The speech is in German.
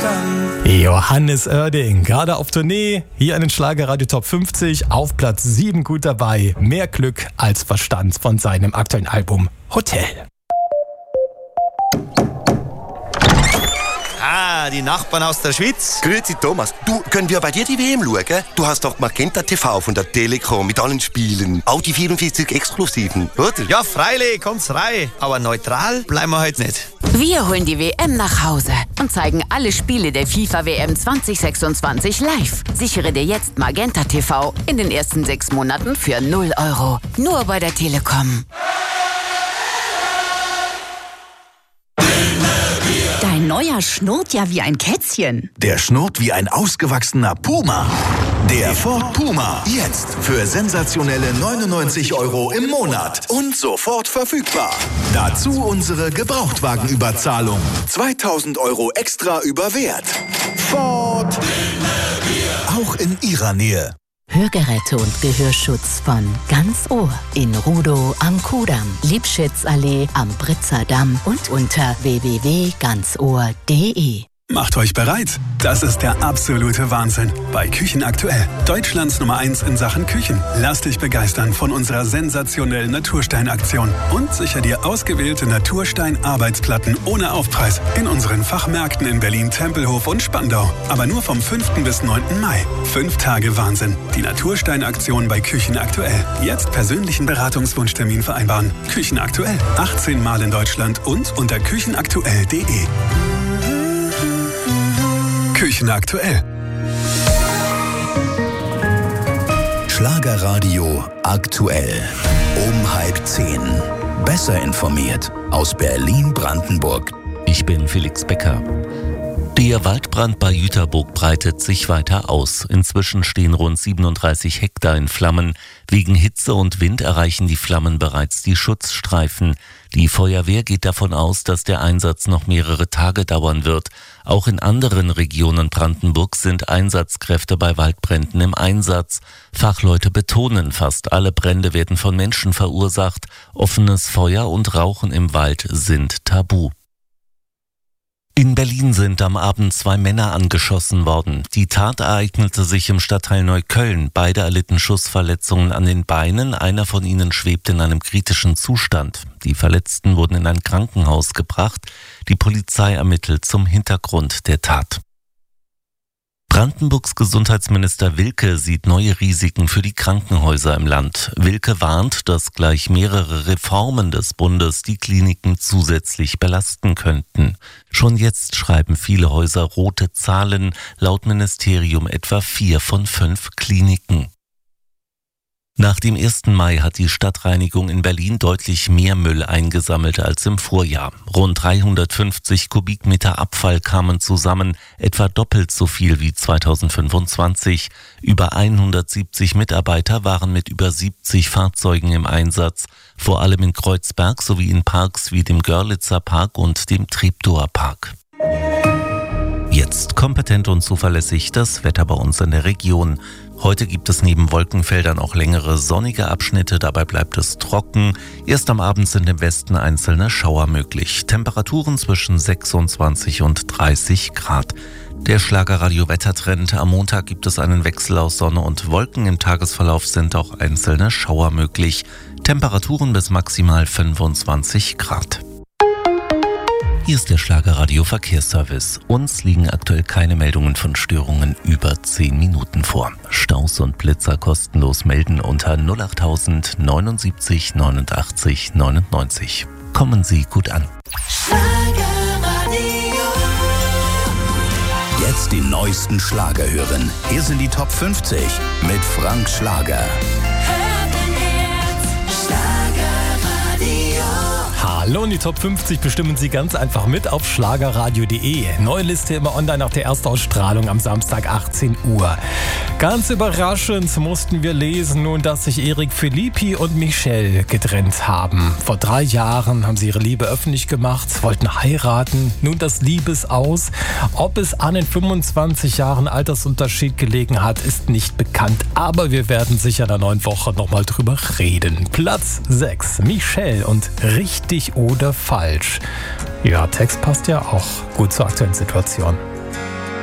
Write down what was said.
Johannes Oerding, gerade auf Tournee, hier in den Schlagerradio Top 50, auf Platz 7 gut dabei. Mehr Glück als Verstand von seinem aktuellen Album Hotel. Ah, die Nachbarn aus der Schweiz. Grüezi Thomas. Du, können wir bei dir die WM schauen? Du hast doch Magenta TV von der Telekom mit allen Spielen. Auch die 44 Exklusiven, oder? Ja, freilich, kommt's rein. Aber neutral bleiben wir heute nicht. Wir holen die WM nach Hause und zeigen alle Spiele der FIFA-WM 2026 live. Sichere dir jetzt Magenta TV in den ersten 6 Monaten für 0 €. Nur bei der Telekom. Dein neuer schnurrt ja wie ein Kätzchen. Der schnurrt wie ein ausgewachsener Puma. Der Ford Puma. Jetzt für sensationelle 99 € im Monat. Und sofort verfügbar. Dazu unsere Gebrauchtwagenüberzahlung. 2000 € extra über Wert. Ford. Auch in Ihrer Nähe. Hörgeräte und Gehörschutz von Ganz Ohr in Rudow am Kudamm, Liebschitzallee am Britzer Damm und unter www.ganzohr.de. Macht euch bereit. Das ist der absolute Wahnsinn. Bei Küchen aktuell. Deutschlands Nummer 1 in Sachen Küchen. Lass dich begeistern von unserer sensationellen Naturstein-Aktion. Und sicher dir ausgewählte Naturstein-Arbeitsplatten ohne Aufpreis. In unseren Fachmärkten in Berlin, Tempelhof und Spandau. Aber nur vom 5. bis 9. Mai. 5 Tage Wahnsinn. Die Naturstein-Aktion bei Küchen aktuell. Jetzt persönlichen Beratungswunschtermin vereinbaren. Küchen aktuell. 18 Mal in Deutschland und unter küchenaktuell.de. Küchen aktuell. Schlagerradio aktuell. Um 9:30. Besser informiert aus Berlin-Brandenburg. Ich bin Felix Becker. Der Waldbrand bei Jüterburg breitet sich weiter aus. Inzwischen stehen rund 37 Hektar in Flammen. Wegen Hitze und Wind erreichen die Flammen bereits die Schutzstreifen. Die Feuerwehr geht davon aus, dass der Einsatz noch mehrere Tage dauern wird. Auch in anderen Regionen Brandenburgs sind Einsatzkräfte bei Waldbränden im Einsatz. Fachleute betonen, fast alle Brände werden von Menschen verursacht. Offenes Feuer und Rauchen im Wald sind tabu. In Berlin sind am Abend 2 Männer angeschossen worden. Die Tat ereignete sich im Stadtteil Neukölln. Beide erlitten Schussverletzungen an den Beinen. Einer von ihnen schwebt in einem kritischen Zustand. Die Verletzten wurden in ein Krankenhaus gebracht. Die Polizei ermittelt zum Hintergrund der Tat. Brandenburgs Gesundheitsminister Wilke sieht neue Risiken für die Krankenhäuser im Land. Wilke warnt, dass gleich mehrere Reformen des Bundes die Kliniken zusätzlich belasten könnten. Schon jetzt schreiben viele Häuser rote Zahlen, laut Ministerium etwa 4 von 5 Kliniken. Nach dem 1. Mai hat die Stadtreinigung in Berlin deutlich mehr Müll eingesammelt als im Vorjahr. Rund 350 Kubikmeter Abfall kamen zusammen, etwa doppelt so viel wie 2025. Über 170 Mitarbeiter waren mit über 70 Fahrzeugen im Einsatz, vor allem in Kreuzberg sowie in Parks wie dem Görlitzer Park und dem Treptower Park. Jetzt kompetent und zuverlässig das Wetter bei uns in der Region. Heute gibt es neben Wolkenfeldern auch längere sonnige Abschnitte, dabei bleibt es trocken. Erst am Abend sind im Westen einzelne Schauer möglich. Temperaturen zwischen 26 und 30 Grad. Der Schlagerradio-Wettertrend: Am Montag gibt es einen Wechsel aus Sonne und Wolken. Im Tagesverlauf sind auch einzelne Schauer möglich. Temperaturen bis maximal 25 Grad. Hier ist der Schlagerradio Verkehrsservice. Uns liegen aktuell keine Meldungen von Störungen über 10 Minuten vor. Staus und Blitzer kostenlos melden unter 08000 79 89 99. Kommen Sie gut an. Jetzt die neuesten Schlager hören. Hier sind die Top 50 mit Frank Schlager. Hallo, und die Top 50 bestimmen Sie ganz einfach mit auf schlagerradio.de. Neue Liste immer online nach der Erstausstrahlung am Samstag 18 Uhr. Ganz überraschend mussten wir lesen nun, dass sich Eric Philippi und Michelle getrennt haben. Vor 3 Jahren haben sie ihre Liebe öffentlich gemacht, wollten heiraten. Nun das Liebesaus. Ob es an den 25 Jahren Altersunterschied gelegen hat, ist nicht bekannt. Aber wir werden sicher in der neuen Woche nochmal drüber reden. Platz 6. Michelle und Richtig oder Falsch. Ja, Text passt ja auch gut zur aktuellen Situation.